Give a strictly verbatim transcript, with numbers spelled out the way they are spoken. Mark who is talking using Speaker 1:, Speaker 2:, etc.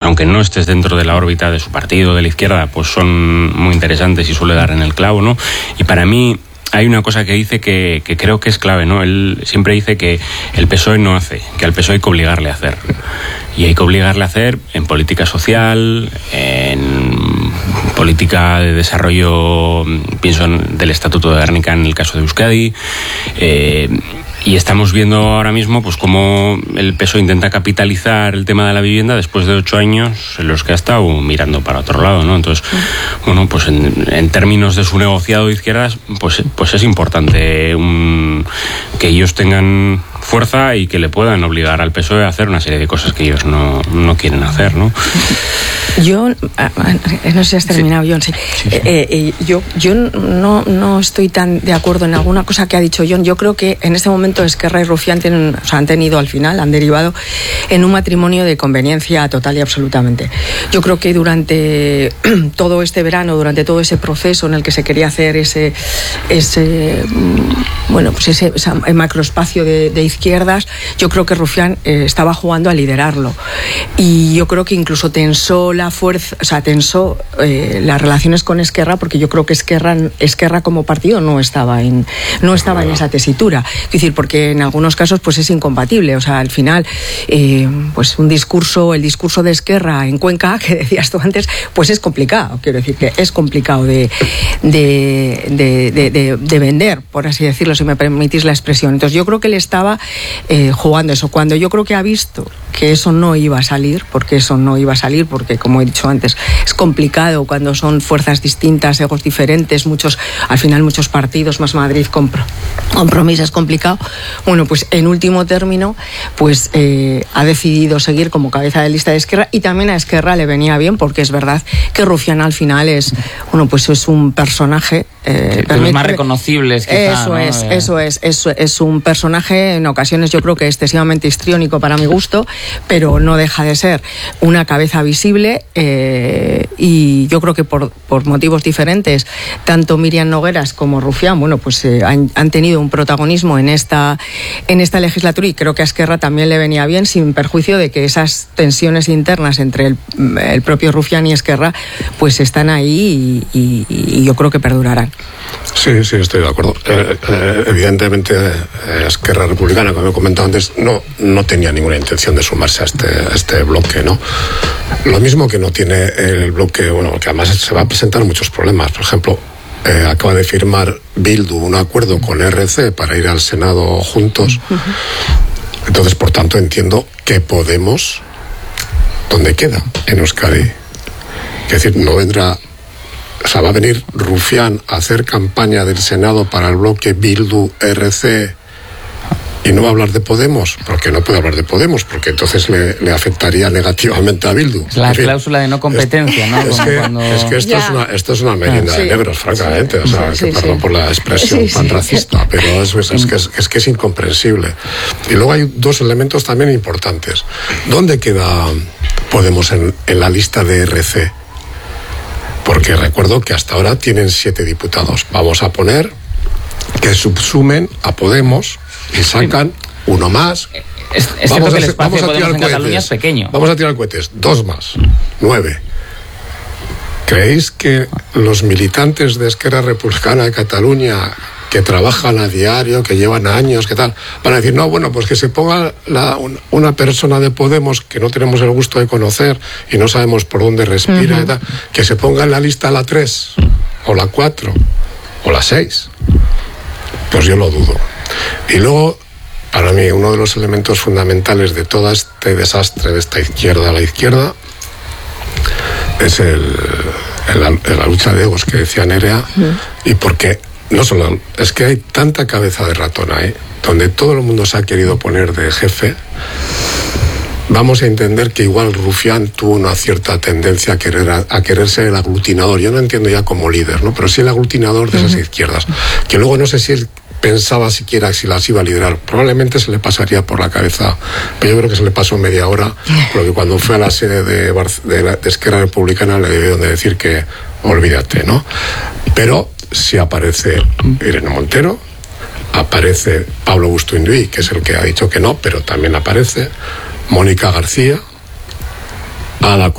Speaker 1: aunque no estés dentro de la órbita de su partido, de la izquierda, pues son muy interesantes y suele dar en el clavo, ¿no? Y para mí hay una cosa que dice que, que creo que es clave, ¿no? Él siempre dice que el P S O E no hace, que al P S O E hay que obligarle a hacer. Y hay que obligarle a hacer en política social, en política de desarrollo, pienso en, del Estatuto de Gernika en el caso de Euskadi, eh, y estamos viendo ahora mismo pues cómo el P S O E intenta capitalizar el tema de la vivienda después de ocho años en los que ha estado mirando para otro lado, ¿no? Entonces, bueno, pues en, en términos de su negociado de izquierdas, pues, pues es importante un, que ellos tengan fuerza y que le puedan obligar al P S O E a hacer una serie de cosas que ellos no, no quieren hacer, ¿no?
Speaker 2: Yo, no sé si has terminado, sí. John, sí. sí, sí. Eh, eh, yo, yo no, no estoy tan de acuerdo en alguna cosa que ha dicho John. Yo creo que en este momento Esquerra y Rufián tienen, o sea, han tenido al final, han derivado en un matrimonio de conveniencia total y absolutamente. Yo creo que durante todo este verano, durante todo ese proceso en el que se quería hacer ese, ese bueno, pues ese, ese macroespacio de, de izquierdas, yo creo que Rufián eh, estaba jugando a liderarlo. Y yo creo que incluso tensó la fuerza, o sea, tensó eh, las relaciones con Esquerra, porque yo creo que Esquerra, Esquerra como partido no estaba en, no estaba en esa tesitura. Es decir, porque en algunos casos pues es incompatible. O sea, al final, eh, pues un discurso, el discurso de Esquerra en Cuenca, que decías tú antes, pues es complicado. Quiero decir que es complicado de, de, de, de, de, de vender, por así decirlo, si me permitís la expresión. Entonces yo creo que él estaba eh, jugando eso. Cuando yo creo que ha visto que eso no iba a salir, porque eso no iba a salir, porque como he dicho antes, es complicado cuando son fuerzas distintas, egos diferentes, muchos, al final muchos partidos, más Madrid, compro, compromiso, es complicado. Bueno, pues en último término, pues eh, ha decidido seguir como cabeza de lista de Esquerra, y también a Esquerra le venía bien, porque es verdad que Rufián al final es, bueno, pues es un personaje
Speaker 3: eh, de los más reconocibles, quizá,
Speaker 2: eso
Speaker 3: ¿no?
Speaker 2: es,
Speaker 3: eh.
Speaker 2: eso es, eso es un personaje en ocasiones yo creo que excesivamente histriónico para mi gusto, pero no deja de ser una cabeza visible, eh, y yo creo que por, por motivos diferentes, tanto Miriam Nogueras como Rufián, bueno, pues eh, han, han tenido un protagonismo en esta, en esta legislatura, y creo que a Esquerra también le venía bien, sin perjuicio de que esas tensiones internas entre el, el propio Rufián y Esquerra pues están ahí, y, y, y yo creo que perdurarán.
Speaker 4: Sí, sí, estoy de acuerdo. Eh, eh, evidentemente, eh, Esquerra Republicana, como he comentado antes, no, no tenía ninguna intención de sumarse a este, a este bloque, ¿no? Lo mismo que no tiene el bloque, bueno, que además se va a presentar muchos problemas. Por ejemplo, eh, acaba de firmar Bildu un acuerdo con R C para ir al Senado juntos. Uh-huh. Entonces, por tanto, entiendo que Podemos, ¿dónde queda? En Euskadi. Es decir, no vendrá... O sea, va a venir Rufián a hacer campaña del Senado para el bloque Bildu-R C y no va a hablar de Podemos, porque no puede hablar de Podemos, porque entonces le, le afectaría negativamente a Bildu.
Speaker 3: Es la en cláusula fin, de no competencia, es, ¿no?
Speaker 4: Es que, cuando... es que esto, es una, esto es una merienda ah, sí. de negros, francamente. O sea, sí, que, sí, perdón sí. por la expresión sí, tan sí. racista, pero es, es, es, que es, es que es incomprensible. Y luego hay dos elementos también importantes. ¿Dónde queda Podemos en, en la lista de R C? Porque recuerdo que hasta ahora tienen siete diputados. Vamos a poner que subsumen a Podemos y sacan uno más.
Speaker 3: Es, es vamos, a, que el vamos a tirar en Cataluña es pequeño.
Speaker 4: Vamos a tirar cohetes. Dos más. Nueve. ¿Creéis que los militantes de Esquerra Republicana de Cataluña, que trabajan a diario, que llevan años, que tal, van a decir, no, bueno, pues que se ponga la, una persona de Podemos que no tenemos el gusto de conocer y no sabemos por dónde respira uh-huh. y tal, que se ponga en la lista la tres, o la cuatro, o la seis? Pues yo lo dudo. Y luego, para mí, uno de los elementos fundamentales de todo este desastre de esta izquierda a la izquierda es el, el, la lucha de egos que decía Nerea, uh-huh. y porque no solo, es que hay tanta cabeza de ratón ahí, donde todo el mundo se ha querido poner de jefe. Vamos a entender que igual Rufián tuvo una cierta tendencia a querer, a, a querer ser el aglutinador. Yo no entiendo ya como líder, ¿no? Pero sí el aglutinador de esas uh-huh. izquierdas. Que luego no sé si él pensaba siquiera si las iba a liderar. Probablemente se le pasaría por la cabeza, pero yo creo que se le pasó media hora, porque cuando fue a la sede de, de, de Esquerra Republicana le debieron de decir que olvídate, ¿no? Pero si aparece Irene Montero, aparece Pablo Bustuindui, que es el que ha dicho que no, pero también aparece Mónica García, Ada